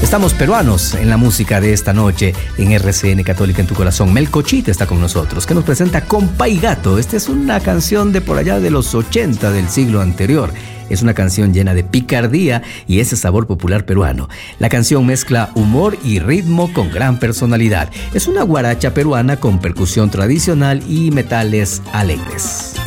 Estamos peruanos en la música de esta noche en RCN Católica en tu Corazón. Melcochita está con nosotros, que nos presenta Compay Gato. Esta es una canción de por allá de los 80 del siglo anterior. Es una canción llena de picardía y ese sabor popular peruano. La canción mezcla humor y ritmo con gran personalidad. Es una guaracha peruana con percusión tradicional y metales alegres.